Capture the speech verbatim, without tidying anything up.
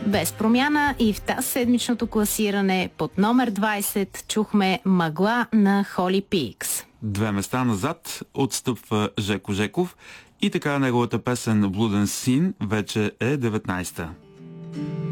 Без промяна и в тази седмичното класиране под номер двайсет чухме "Мъгла" на Holy Peaks. Две места назад отстъпва Жеко Жеков и така неговата песен "Блуден син" вече е деветнайсета.